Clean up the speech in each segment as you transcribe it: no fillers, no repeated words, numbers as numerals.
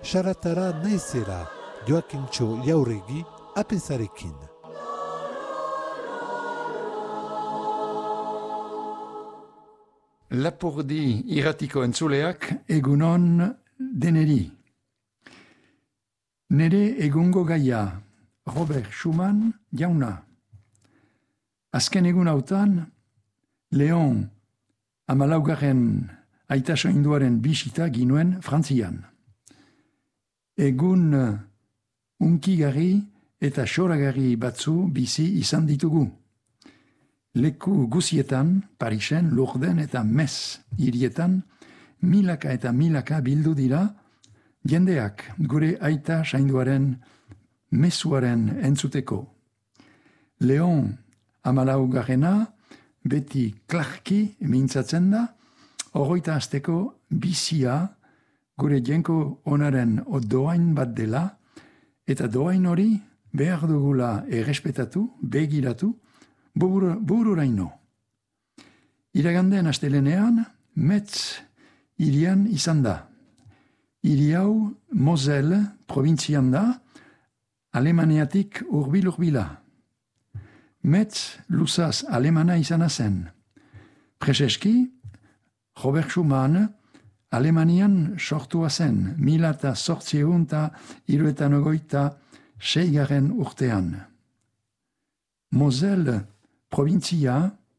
Saratara naizera, Joakintxo Jauregi, apezarekin. Lapurdi irratiko entzuleak egunon deneri. Nere egungo gaia, Robert Schumann jauna. Azken egun hautan, Leon amalaugarren aita soinduaren bisita ginuen Frantzian. Egun unkigarri eta xoragarri batzu bizi izan ditugu. Leku guzietan, Parisen, Lourden eta Metz hirietan, milaka eta milaka bildu dira, jendeak gure aita sainduaren mezuaren entzuteko. Leon amalaugarrena beti klarki mintzatzen da, hogeita hasteko bizia gure jenko onaren doain bat dela, eta doain hori behar dugula errespetatu, begiratu, bururaino. Iraganden astelenean, Metz hirian izan da. Hiri hau Moselle provintzian da, Alemaniatik urbil-urbila. Metz luzaz alemana izana zen. Prezeski, Robert Schumann Alemanian sortua zen, 1876 urtean. Moselle provintzia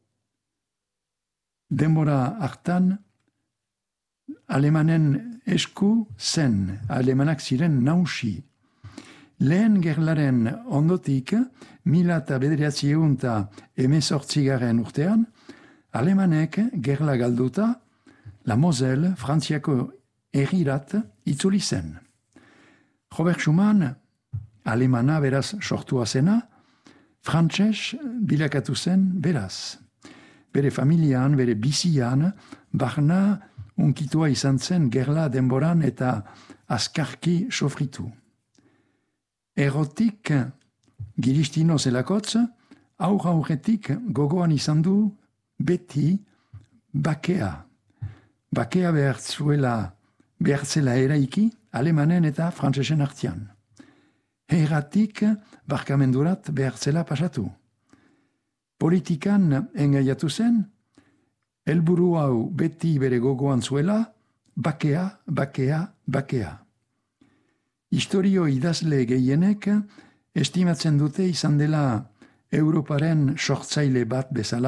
denbora hartan alemanen esku zen, alemanak ziren nausi. Lehen gerlaren ondotik, 1918 urtean, alemanek gerla galduta, la Moselle Frantziako herrirat itzuli zen. Robert Schumann, alemana beraz sortua zena, frantses bilakatu zen beraz. Bere familian, bere bizian, barna unkitua izan zen gerla denboran eta azkarki sofritu. Erotik giristino zelakotz, aurretik gogoan izan du beti bakea. Bakea behartzela eraiki alemanen eta frantsesen artean. Erratik barkamendurat behartzela pasatu. Politikan engaiatu zen, helburu hau beti bere gogoan zuela, bakea, bakea, bakea. Historio idazle gehienek estimatzen dute izan dela Europaren sortzaile bat bezala,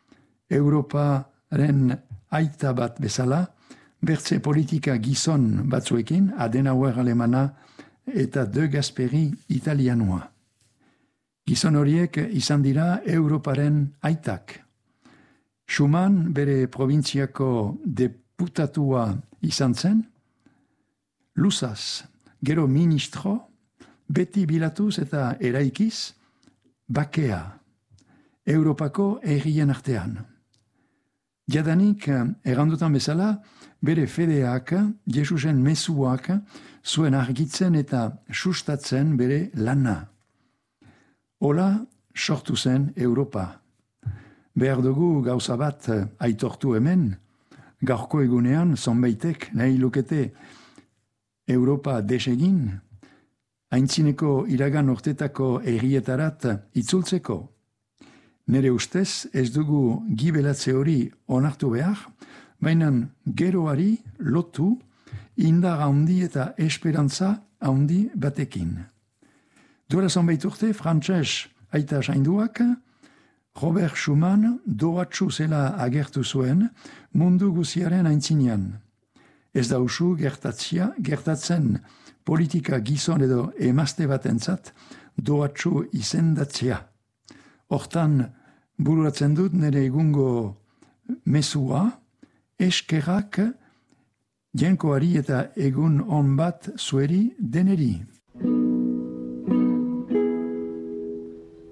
Europaren aita bat bezala, bertze politika gizon batzuekin, Adenauer alemana eta De Gasperi italianoa. Gizon horiek izan dira Europaren aitak. Schumann bere provintziako deputatua izan zen, luzaz, gero ministro, beti bilatuz eta eraikiz, bakea, Europako herrien artean. Jadanik, errandutan bezala, bere fedeak, Jesusen mezuak, zuen argitzen eta sustatzen bere lana. Hola, sortu zen Europa. Behar dugu gauza bat aitortu hemen, gaurko egunean zonbaitek nahi lukete Europa desegin, aintzineko iragan urtetako herrietarat itzultzeko. Nere ustez ez dugu gibelatze hori onartu behar, baina geroari lotu indar handi eta esperantza handi batekin. Duela zonbait urte, frantses aita sainduak, Robert Schumann doatsu zela agertu zuen mundu guziaren aintzinean. Ez da usu gertatzen politika gizon edo emazte batentzat doatsu izendatzea. Hortan bururatzen dut nire egungo mezua, eskerrak jenkoari eta egun on bat zueri deneri.